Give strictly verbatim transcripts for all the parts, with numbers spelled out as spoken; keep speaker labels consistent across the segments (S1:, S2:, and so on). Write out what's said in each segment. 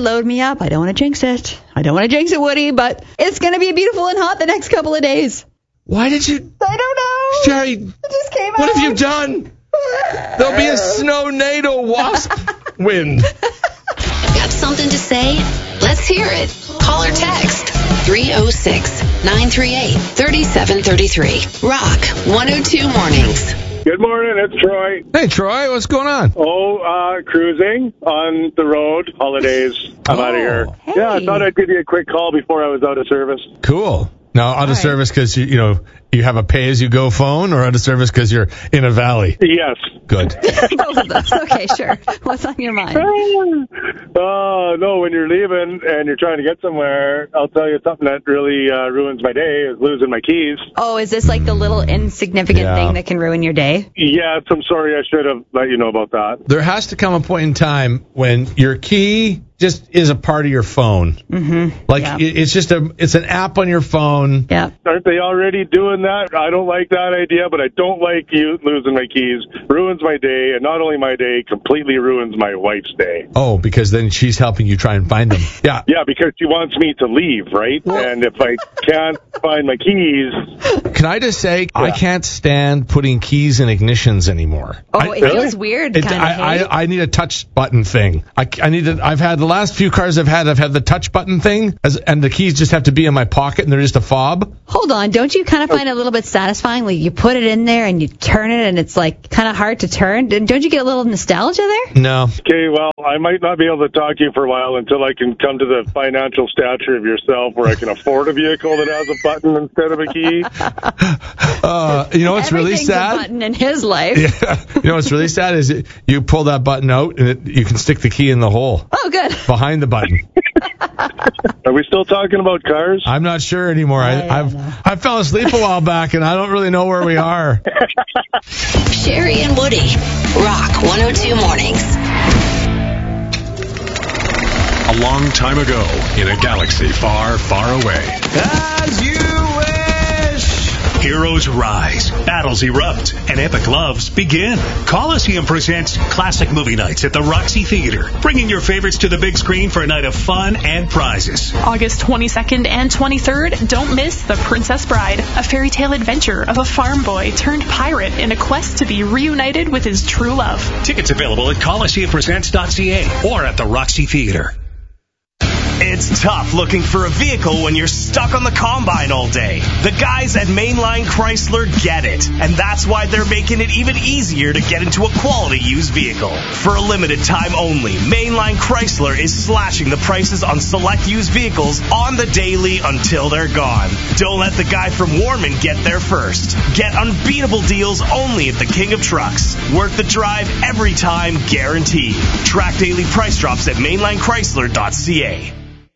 S1: load me up. I don't want to jinx it. I don't want to jinx it, Woody, but it's going to be beautiful and hot the next couple of days.
S2: Why did you?
S1: I don't know.
S2: Sherry,
S1: it just came out.
S2: What have you done? There'll be a snow-nado wasp wind.
S3: Got something to say? Let's hear it. Call or text three oh six, nine three eight, three seven three three. Rock one oh two Mornings.
S4: Good morning, it's Troy.
S2: Hey, Troy, what's going on?
S4: Oh, uh, cruising on the road, holidays. I'm
S2: oh,
S4: out of here.
S1: Hey.
S4: Yeah, I thought I'd give you a quick call before I was out of service.
S2: Cool. Now, out of
S1: right.
S2: service because, you, you know, you have a pay-as-you-go phone, or out of service because you're in a valley?
S4: Yes.
S2: Good.
S1: Both of those. Okay, sure. What's on your mind?
S4: Oh, no, when you're leaving and you're trying to get somewhere, I'll tell you something that really uh, ruins my day is losing my keys.
S1: Oh, is this like the little insignificant
S2: Yeah.
S1: thing that can ruin your day?
S4: Yes, I'm sorry. I should have let you know about that.
S2: There has to come a point in time when your key just is a part of your phone.
S1: Mm-hmm.
S2: Like,
S1: Yeah.
S2: it, it's just a, it's an app on your phone.
S1: Yeah.
S4: Aren't they already doing that? I don't like that idea, but I don't like you losing my keys. Ruins my day, and not only my day, completely ruins my wife's day.
S2: Oh, because then she's helping you try and find them. Yeah.
S4: Yeah, because she wants me to leave, right? And if I can't find my keys...
S2: Can I just say, I can't stand putting keys in ignitions anymore.
S1: Oh,
S2: I,
S1: it feels weird,
S2: it,
S1: kind of.
S2: I, I, I need a touch button thing. I, I need to, I've had the last few cars I've had, I've had the touch button thing, as, and the keys just have to be in my pocket, and they're just a fob.
S1: Hold on, don't you kind of find it a little bit satisfying? Like you put it in there and you turn it, and it's like kind of hard to turn. Don't you get a little nostalgia there?
S2: No.
S4: Okay, well, I might not be able to talk to you for a while until I can come to the financial stature of yourself where I can afford a vehicle that has a button instead of a key.
S2: Uh, you know what's really sad?
S1: A button in his life.
S2: Yeah. You know what's really sad is it, you pull that button out and it, you can stick the key in the hole.
S1: Oh, good.
S2: Behind the button.
S4: Are we still talking about cars?
S2: I'm not sure anymore. I,
S1: I
S2: I've I fell asleep a while back and I don't really know where we are.
S3: Sherry and Woody. Rock one oh two Mornings.
S5: A long time ago, in a galaxy far, far away.
S6: As you wish!
S5: Heroes rise, battles erupt, and epic loves begin. Coliseum presents Classic Movie Nights at the Roxy Theater, bringing your favorites to the big screen for a night of fun and prizes.
S7: August twenty-second and twenty-third, don't miss The Princess Bride, a fairy tale adventure of a farm boy turned pirate in a quest to be reunited with his true love.
S5: Tickets available at coliseum presents dot c a or at the Roxy Theater.
S6: It's tough looking for a vehicle when you're stuck on the combine all day. The guys at Mainline Chrysler get it, and that's why they're making it even easier to get into a quality used vehicle. For a limited time only, Mainline Chrysler is slashing the prices on select used vehicles on the daily until they're gone. Don't let the guy from Warman get there first. Get unbeatable deals only at the King of Trucks. Work the drive every time, guaranteed. Track daily price drops at mainline chrysler dot c a.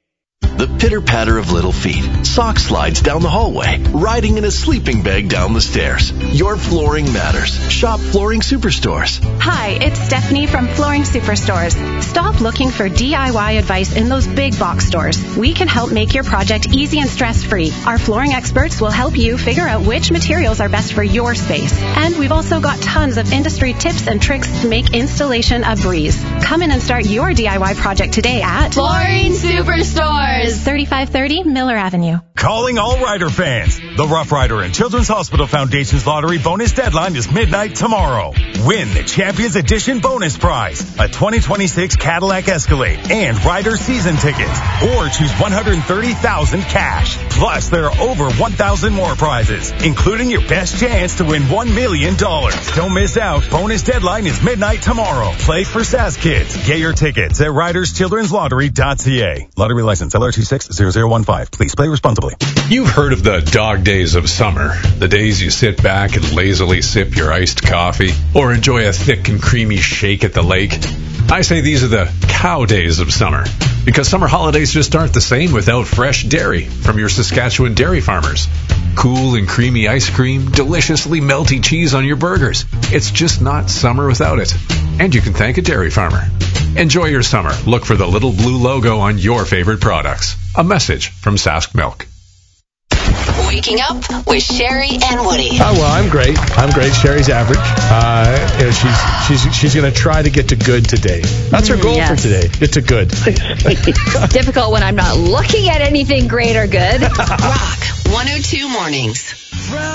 S8: The pitter-patter of little feet, sock slides down the hallway, riding in a sleeping bag down the stairs. Your flooring matters. Shop Flooring Superstores.
S9: Hi, it's Stephanie from Flooring Superstores. Stop looking for D I Y advice in those big box stores. We can help make your project easy and stress-free. Our flooring experts will help you figure out which materials are best for your space. And we've also got tons of industry tips and tricks to make installation a breeze. Come in and start your D I Y project today at
S10: Flooring Superstores.
S9: thirty-five thirty Miller Avenue.
S11: Calling all Rider fans. The Rough Rider and Children's Hospital Foundation's lottery bonus deadline is midnight tomorrow. Win the Champions Edition bonus prize, a twenty twenty-six Cadillac Escalade and Rider season tickets, or choose one hundred thirty thousand dollars cash. Plus, there are over one thousand more prizes, including your best chance to win one million dollars. Don't miss out. Bonus deadline is midnight tomorrow. Play for S A S Kids. Get your tickets at riders children's lottery dot c a. Lottery license L R two six zero zero one five. Please play responsibly.
S5: You've heard of the dog days of summer, the days you sit back and lazily sip your iced coffee or enjoy a thick and creamy shake at the lake. I say these are the cow days of summer, because summer holidays just aren't the same without fresh dairy from your Saskatchewan dairy farmers. Cool and creamy ice cream, deliciously melty cheese on your burgers. It's just not summer without it. And you can thank a dairy farmer. Enjoy your summer. Look for the little blue logo on your favorite products. A message from Sask Milk.
S3: Waking Up with Sherry and Woody.
S2: Oh, well, I'm great. I'm great. Sherry's average. Uh, you know, she's she's she's going to try to get to good today. That's her goal
S1: yes.
S2: for today. Get to good.
S1: Difficult when I'm not looking at anything great or good.
S3: Rock one oh two Mornings.